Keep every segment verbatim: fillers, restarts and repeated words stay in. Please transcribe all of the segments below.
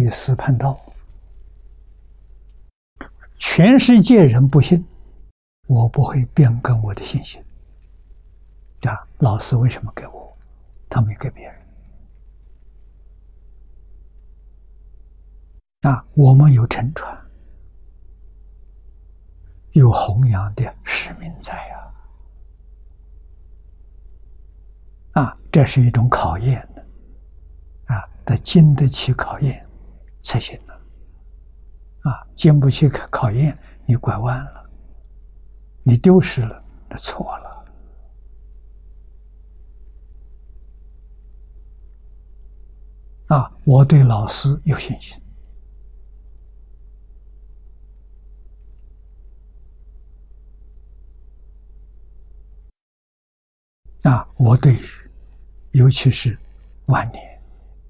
以私叛道，全世界人不信，我不会变更我的信心。啊，老师为什么给我？他没给别人。啊，我们有承传，有弘扬的使命在呀。啊，这是一种考验的，啊，得经得起考验才行了。啊，经不起考验，你拐弯了，你丢失了，那错了。啊，我对老师有信心。啊，我对于尤其是晚年，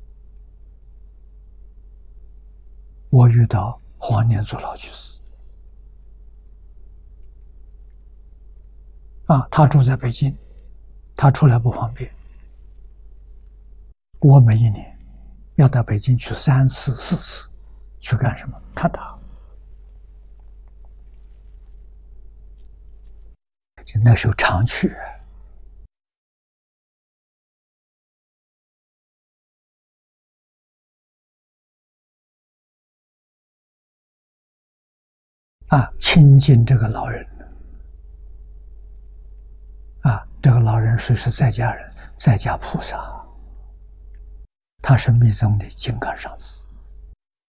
我遇到黄念祖老居士，啊，他住在北京，他出来不方便，我每一年要到北京去三次四次，去干什么？看他。就那时候常去。啊，亲近这个老人。啊，这个老人虽是在家人，在家菩萨，他是密宗的金刚上师。